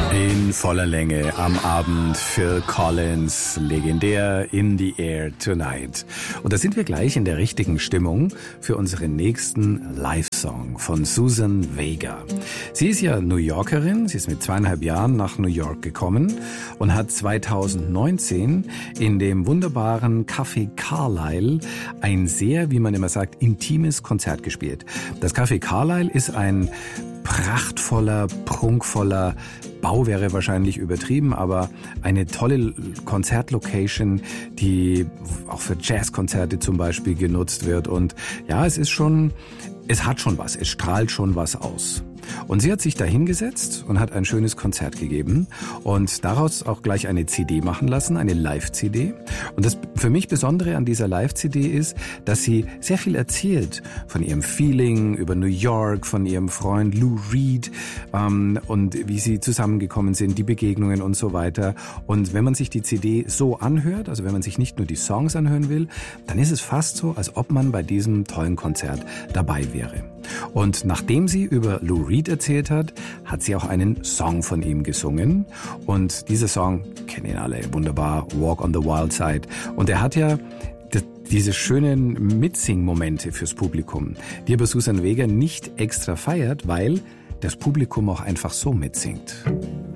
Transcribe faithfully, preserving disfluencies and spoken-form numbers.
In voller Länge am Abend Phil Collins, legendär In the Air Tonight. Und da sind wir gleich in der richtigen Stimmung für unseren nächsten Live-Song von Suzanne Vega. Sie ist ja New Yorkerin, sie ist mit zweieinhalb Jahren nach New York gekommen und hat zweitausendneunzehn in dem wunderbaren Café Carlyle ein sehr, wie man immer sagt, intimes Konzert gespielt. Das Café Carlyle ist ein prachtvoller, prunkvoller Bau wäre wahrscheinlich übertrieben, aber eine tolle Konzertlocation, die auch für Jazzkonzerte zum Beispiel genutzt wird. Und ja, es ist schon, es hat schon was, es strahlt schon was aus. Und sie hat sich da hingesetzt und hat ein schönes Konzert gegeben und daraus auch gleich eine C D machen lassen, eine Live-C D. Und das für mich Besondere an dieser Live-C D ist, dass sie sehr viel erzählt von ihrem Feeling über New York, von ihrem Freund Lou Reed ähm, und wie sie zusammengekommen sind, die Begegnungen und so weiter. Und wenn man sich die C D so anhört, also wenn man sich nicht nur die Songs anhören will, dann ist es fast so, als ob man bei diesem tollen Konzert dabei wäre. Und nachdem sie über Lou Reed erzählt hat, hat sie auch einen Song von ihm gesungen. Und dieser Song, kennen ihn alle, wunderbar, Walk on the Wild Side. Und er hat ja diese schönen Mitsing-Momente fürs Publikum, die aber Suzanne Vega nicht extra feiert, weil das Publikum auch einfach so mitsingt.